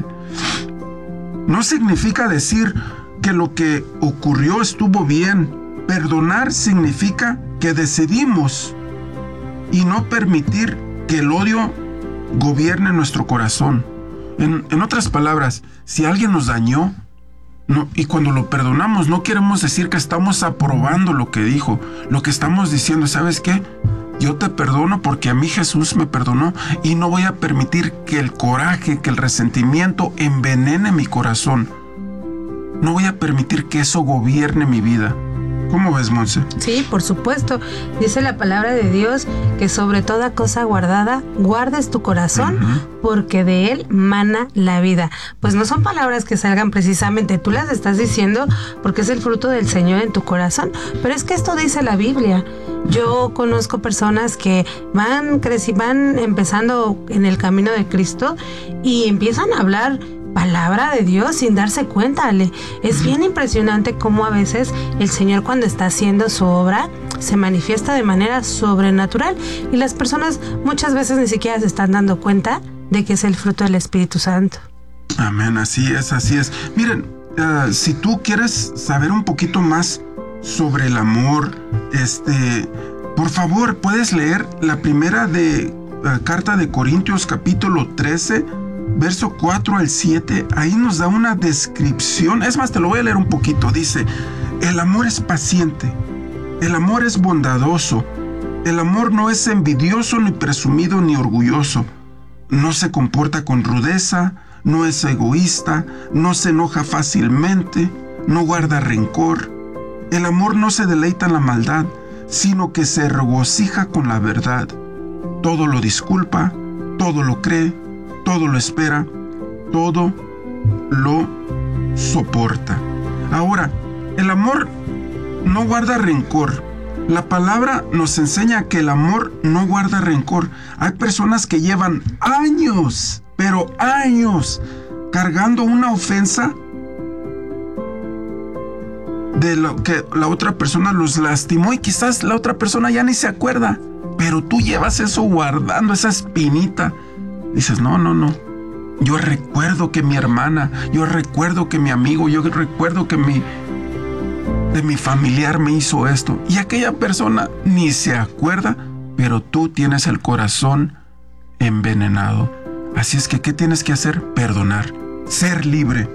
No significa decir que lo que ocurrió estuvo bien. Perdonar significa que decidimos y no permitir que el odio gobierne nuestro corazón. En otras palabras, si alguien nos dañó, y cuando lo perdonamos, no queremos decir que estamos aprobando lo que dijo. Lo que estamos diciendo, ¿sabes qué? Yo te perdono porque a mí Jesús me perdonó, y no voy a permitir que el coraje, que el resentimiento envenene mi corazón. No voy a permitir que eso gobierne mi vida. ¿Cómo ves, Monse? Sí, por supuesto. Dice la palabra de Dios que sobre toda cosa guardada, guardes tu corazón, porque de él mana la vida. Pues no son palabras que salgan precisamente, tú las estás diciendo porque es el fruto del Señor en tu corazón. Pero es que esto dice la Biblia. Yo conozco personas que van empezando en el camino de Cristo y empiezan a hablar palabra de Dios sin darse cuenta, Ale. Es bien impresionante cómo a veces el Señor, cuando está haciendo su obra, se manifiesta de manera sobrenatural, y las personas muchas veces ni siquiera se están dando cuenta de que es el fruto del Espíritu Santo. Amén, así es, así es. Miren, si tú quieres saber un poquito más sobre el amor, por favor, puedes leer la primera carta de Corintios, capítulo 13, verso 4 al 7, ahí nos da una descripción. Es más, te lo voy a leer un poquito. Dice, el amor es paciente, el amor es bondadoso, el amor no es envidioso, ni presumido, ni orgulloso. No se comporta con rudeza, no es egoísta, no se enoja fácilmente, no guarda rencor. El amor no se deleita en la maldad, sino que se regocija con la verdad. Todo lo disculpa, todo lo cree, todo lo espera, todo lo soporta. Ahora, el amor no guarda rencor. La palabra nos enseña que el amor no guarda rencor. Hay personas que llevan años, pero años, cargando una ofensa de lo que la otra persona los lastimó y quizás la otra persona ya ni se acuerda, pero tú llevas eso guardando, esa espinita. Dices, no. Yo recuerdo que mi hermana, yo recuerdo que mi amigo, yo recuerdo que mi familiar me hizo esto. Y aquella persona ni se acuerda, pero tú tienes el corazón envenenado. Así es que, ¿qué tienes que hacer? Perdonar, ser libre.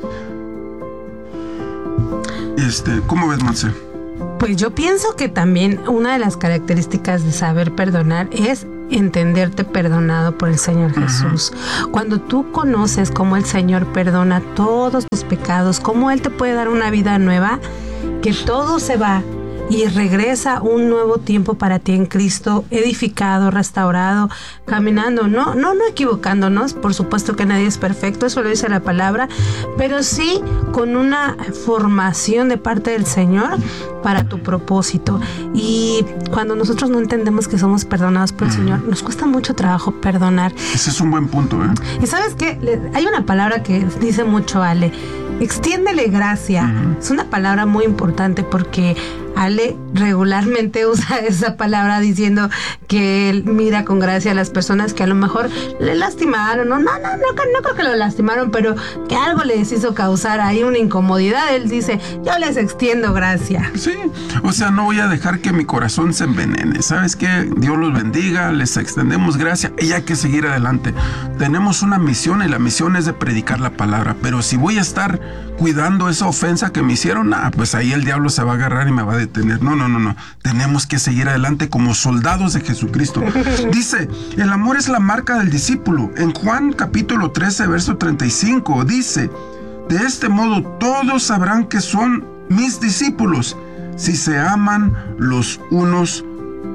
¿Cómo ves, Monse? Pues yo pienso que también una de las características de saber perdonar es entenderte perdonado por el Señor Jesús. Cuando tú conoces cómo el Señor perdona todos tus pecados, cómo Él te puede dar una vida nueva, que todo se va y regresa un nuevo tiempo para ti en Cristo, edificado, restaurado, caminando, no equivocándonos, por supuesto que nadie es perfecto, eso lo dice la palabra, pero sí con una formación de parte del Señor para tu propósito. Y cuando nosotros no entendemos que somos perdonados por el Señor, nos cuesta mucho trabajo perdonar. Ese es un buen punto, ¿eh? Y ¿sabes qué? Hay una palabra que dice mucho Ale, extiéndele gracia. Es una palabra muy importante porque Ale regularmente usa esa palabra diciendo que él mira con gracia a las personas que a lo mejor le lastimaron, no creo que lo lastimaron, pero que algo les hizo causar ahí una incomodidad. Él dice, yo les extiendo gracia. Sí, o sea, no voy a dejar que mi corazón se envenene. ¿Sabes qué? Dios los bendiga, les extendemos gracia y hay que seguir adelante. Tenemos una misión y la misión es de predicar la palabra, pero si voy a estar cuidando esa ofensa que me hicieron, pues ahí el diablo se va a agarrar y me va a detener. No. Tenemos que seguir adelante como soldados de Jesucristo. Dice, el amor es la marca del discípulo. En Juan capítulo 13, verso 35, dice, de este modo todos sabrán que son mis discípulos, si se aman los unos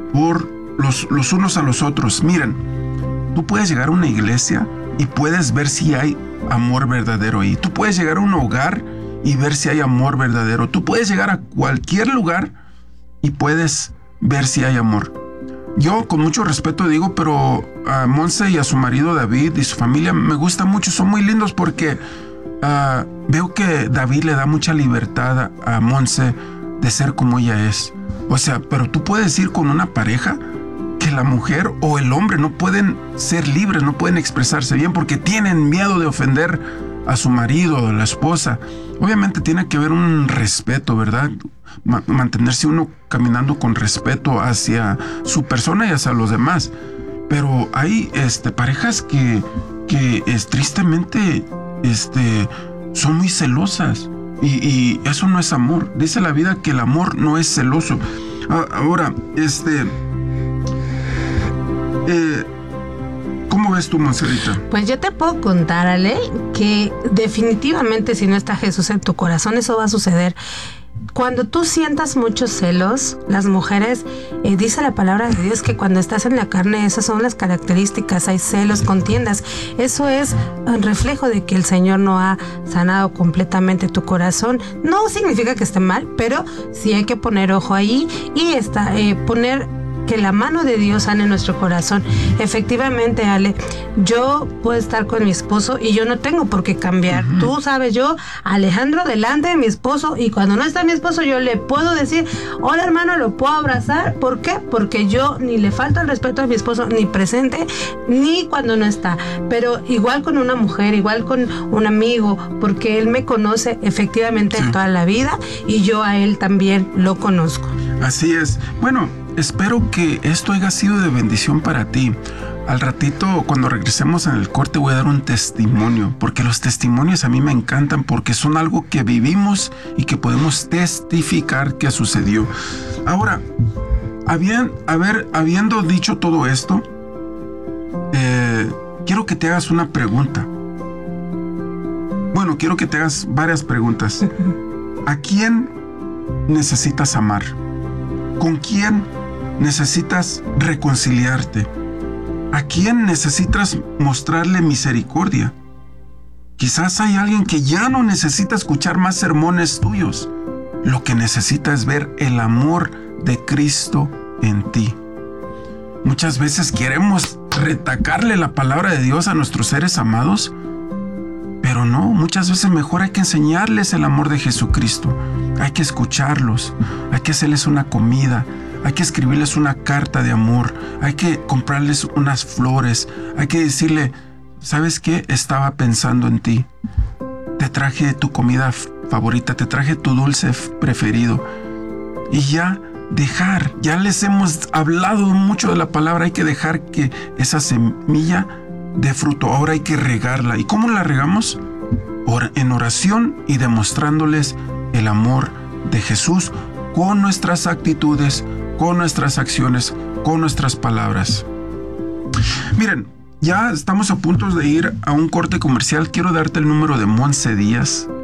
a los otros. Miren, tú puedes llegar a una iglesia y puedes ver si hay amor verdadero ahí. Tú puedes llegar a un hogar y ver si hay amor verdadero. Tú puedes llegar a cualquier lugar y puedes ver si hay amor. Yo con mucho respeto digo, pero a Monse y a su marido David y su familia me gusta mucho, son muy lindos porque veo que David le da mucha libertad a Monse de ser como ella es. O sea, pero tú puedes ir con una pareja que la mujer o el hombre no pueden ser libres, no pueden expresarse bien porque tienen miedo de ofender a su marido o a la esposa. Obviamente tiene que haber un respeto, ¿verdad? Mantenerse uno caminando con respeto hacia su persona y hacia los demás. Pero hay parejas que tristemente son muy celosas y eso no es amor. Dice la vida que el amor no es celoso. Ahora, ¿cómo ves tú, Monserita? Pues yo te puedo contar, Ale, que definitivamente si no está Jesús en tu corazón, eso va a suceder. Cuando tú sientas muchos celos, las mujeres, dice la palabra de Dios que cuando estás en la carne, esas son las características, hay celos, contiendas. Eso es un reflejo de que el Señor no ha sanado completamente tu corazón. No significa que esté mal, pero sí hay que poner ojo ahí y poner que la mano de Dios sane nuestro corazón. Efectivamente, Ale, yo puedo estar con mi esposo y yo no tengo por qué cambiar. Tú sabes, yo, Alejandro, delante de mi esposo, y cuando no está mi esposo, yo le puedo decir, hola hermano, lo puedo abrazar. ¿Por qué? Porque yo ni le falta el respeto a mi esposo, ni presente, ni cuando no está. Pero igual con una mujer, igual con un amigo, porque él me conoce efectivamente toda la vida y yo a él también lo conozco. Así es. Bueno, espero que esto haya sido de bendición para ti. Al ratito, cuando regresemos en el corte, voy a dar un testimonio, porque los testimonios a mí me encantan, porque son algo que vivimos y que podemos testificar que sucedió. Ahora, habiendo dicho todo esto, quiero que te hagas una pregunta. Bueno, quiero que te hagas varias preguntas. ¿A quién necesitas amar? ¿Con quién necesitas reconciliarte? ¿A quién necesitas mostrarle misericordia? Quizás hay alguien que ya no necesita escuchar más sermones tuyos. Lo que necesita es ver el amor de Cristo en ti. Muchas veces queremos retacarle la palabra de Dios a nuestros seres amados, pero no, muchas veces mejor hay que enseñarles el amor de Jesucristo. Hay que escucharlos, hay que hacerles una comida, hay que escribirles una carta de amor, hay que comprarles unas flores, hay que decirle, ¿sabes qué? Estaba pensando en ti. Te traje tu comida favorita, te traje tu dulce preferido. Y ya les hemos hablado mucho de la palabra, hay que dejar que esa semilla dé fruto. Ahora hay que regarla. ¿Y cómo la regamos? En oración y demostrándoles el amor de Jesús con nuestras actitudes, con nuestras acciones, con nuestras palabras. Miren, ya estamos a punto de ir a un corte comercial. Quiero darte el número de Monse Díaz.